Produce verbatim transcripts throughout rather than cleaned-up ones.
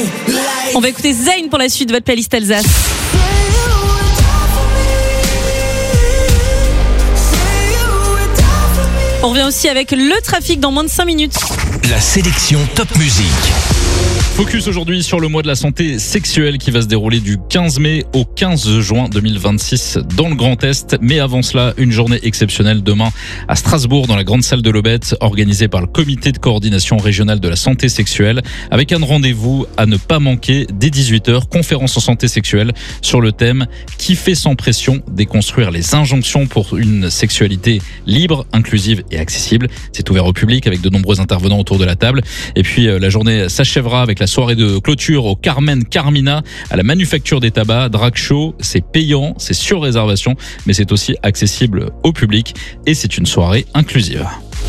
On va écouter Zayn pour la suite de votre playlist Alsace. On revient aussi avec le trafic dans moins de cinq minutes. La sélection Top Musique. Focus aujourd'hui sur le mois de la santé sexuelle qui va se dérouler du quinze mai au quinze juin deux mille vingt-six dans le Grand Est. Mais avant cela, une journée exceptionnelle demain à Strasbourg dans la grande salle de l'Aubette, organisée par le comité de coordination régionale de la santé sexuelle, avec un rendez-vous à ne pas manquer dès dix-huit heures, conférence en santé sexuelle sur le thème « Kiffer sans pression, déconstruire les injonctions pour une sexualité libre, inclusive et accessible ». C'est ouvert au public avec de nombreux intervenants autour de la table. Et puis la journée s'achèvera avec la soirée de clôture au Carmen Carmina à la Manufacture des Tabacs. Drag show, c'est payant, c'est sur réservation, mais c'est aussi accessible au public et c'est une soirée inclusive.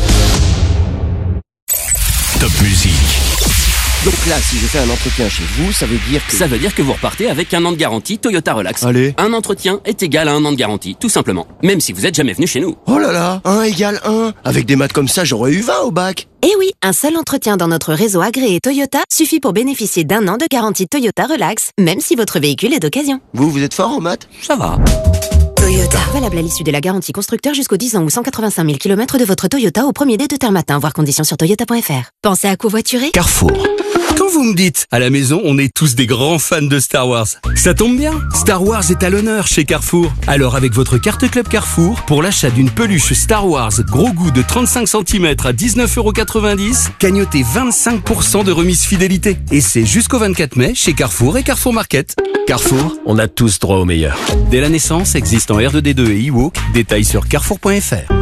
Top Musique. Donc là, si je fais un entretien chez vous, ça veut dire que... Ça veut dire que vous repartez avec un an de garantie Toyota Relax. Allez. Un entretien est égal à un an de garantie, tout simplement. Même si vous êtes jamais venu chez nous. Oh là là, un égale un. Avec des maths comme ça, j'aurais eu vingt au bac. Eh oui, un seul entretien dans notre réseau agréé Toyota suffit pour bénéficier d'un an de garantie Toyota Relax, même si votre véhicule est d'occasion. Vous, vous êtes fort en maths? Ça va. Toyota. Valable à l'issue de la garantie constructeur jusqu'aux dix ans ou cent quatre-vingt-cinq mille kilomètres de votre Toyota au premier dé de terre matin, voir conditions sur toyota point f r. Pensez à covoiturer? Carrefour. Quand vous me dites, à la maison, on est tous des grands fans de Star Wars. Ça tombe bien, Star Wars est à l'honneur chez Carrefour. Alors avec votre carte Club Carrefour, pour l'achat d'une peluche Star Wars gros goût de trente-cinq centimètres à dix-neuf euros quatre-vingt-dix, cagnotez vingt-cinq pour cent de remise fidélité. Et c'est jusqu'au vingt-quatre mai chez Carrefour et Carrefour Market. Carrefour, on a tous droit au meilleur. Dès la naissance, existe en R deux D deux et e-walk, détails sur carrefour point f r.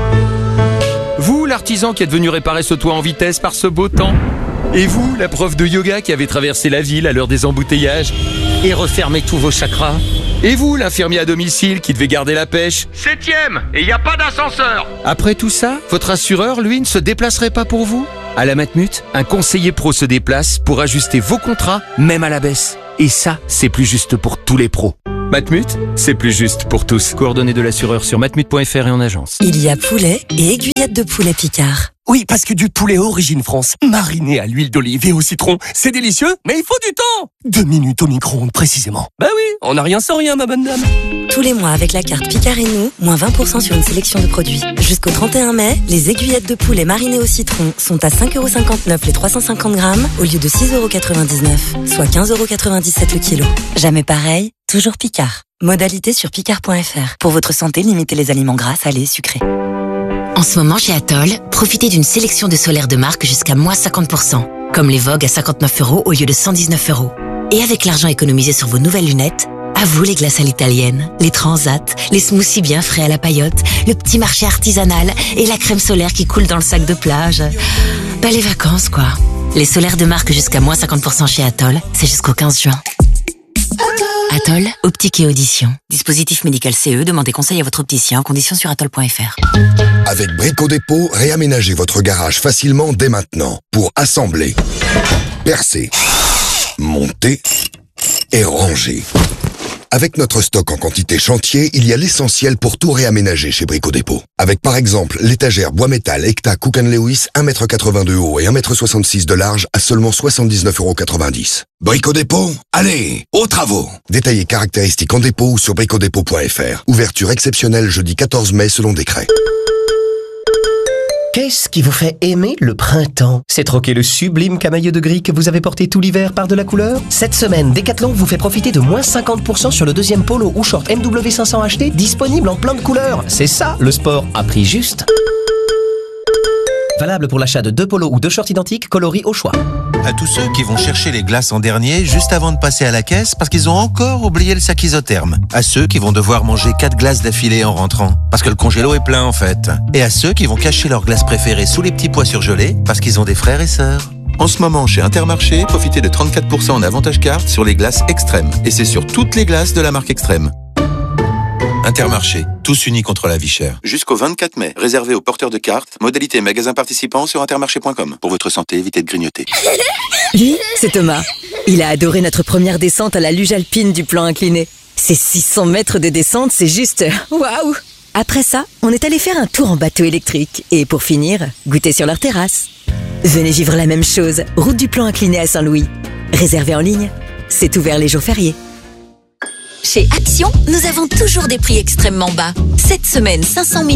Vous, l'artisan qui êtes venu réparer ce toit en vitesse par ce beau temps. Et vous, la prof de yoga qui avait traversé la ville à l'heure des embouteillages et refermé tous vos chakras. Et vous, l'infirmier à domicile qui devait garder la pêche. Septième, et il n'y a pas d'ascenseur. Après tout ça, votre assureur, lui, ne se déplacerait pas pour vous? À la Matmut, un conseiller pro se déplace pour ajuster vos contrats, même à la baisse. Et ça, c'est plus juste pour tous les pros. Matmut, c'est plus juste pour tous. Coordonnées de l'assureur sur matmut point f r et en agence. Il y a poulet et aiguillettes de poulet Picard. Oui, parce que du poulet Origine France, mariné à l'huile d'olive et au citron, c'est délicieux, mais il faut du temps. Deux minutes au micro-ondes, précisément. Bah oui, on n'a rien sans rien, ma bonne dame. Tous les mois, avec la carte Picard et nous, moins vingt pour cent sur une sélection de produits. Jusqu'au trente et un mai, les aiguillettes de poulet marinées au citron sont à cinq euros cinquante-neuf les trois cent cinquante grammes au lieu de six euros quatre-vingt-dix-neuf, soit quinze euros quatre-vingt-dix-sept le kilo. Jamais pareil, toujours Picard. Modalité sur picard point f r. Pour votre santé, limitez les aliments gras, salés, sucrés. En ce moment, chez Atoll, profitez d'une sélection de solaires de marque jusqu'à moins cinquante pour cent. Comme les Vogue à cinquante-neuf euros au lieu de cent dix-neuf euros. Et avec l'argent économisé sur vos nouvelles lunettes, à vous les glaces à l'italienne, les transats, les smoothies bien frais à la paillote, le petit marché artisanal et la crème solaire qui coule dans le sac de plage. Bah les vacances quoi. Les solaires de marque jusqu'à moins cinquante pour cent chez Atoll, c'est jusqu'au quinze juin. Atoll, optique et audition. Dispositif médical C E, demandez conseil à votre opticien en conditions sur atoll point f r. Avec Brico Dépôt, réaménagez votre garage facilement dès maintenant pour assembler, percer, monter et ranger. Avec notre stock en quantité chantier, il y a l'essentiel pour tout réaménager chez Brico Dépôt. Avec par exemple l'étagère bois métal Ecta Cook and Lewis un mètre quatre-vingt-deux haut et un mètre soixante-six de large à seulement soixante-dix-neuf euros quatre-vingt-dix. Brico Dépôt, allez, aux travaux. Détaillez caractéristiques en dépôt ou sur brico dépôt point f r. Ouverture exceptionnelle jeudi quatorze mai selon décret. Qu'est-ce qui vous fait aimer le printemps? C'est troquer le sublime camailleux de gris que vous avez porté tout l'hiver par de la couleur? Cette semaine, Decathlon vous fait profiter de moins cinquante pour cent sur le deuxième polo ou short M W cinq cents H T disponible en plein de couleurs. C'est ça, le sport à prix juste. Valable pour l'achat de deux polos ou deux shorts identiques coloris au choix. À tous ceux qui vont chercher les glaces en dernier juste avant de passer à la caisse parce qu'ils ont encore oublié le sac isotherme. À ceux qui vont devoir manger quatre glaces d'affilée en rentrant parce que le congélo est plein en fait. Et à ceux qui vont cacher leurs glaces préférées sous les petits pois surgelés parce qu'ils ont des frères et sœurs. En ce moment, chez Intermarché, profitez de trente-quatre pour cent en avantage carte sur les glaces Extrême. Et c'est sur toutes les glaces de la marque Extrême. Intermarché, tous unis contre la vie chère. Jusqu'au vingt-quatre mai, réservé aux porteurs de cartes, modalité magasin participant sur intermarché point com. Pour votre santé, évitez de grignoter. Lui, c'est Thomas. Il a adoré notre première descente à la luge alpine du plan incliné. Ces six cents mètres de descente, c'est juste waouh! Après ça, on est allé faire un tour en bateau électrique. Et pour finir, goûter sur leur terrasse. Venez vivre la même chose, route du plan incliné à Saint-Louis. Réservez en ligne. C'est ouvert les jours fériés. Chez Action, nous avons toujours des prix extrêmement bas. Cette semaine, cinq cent millimètres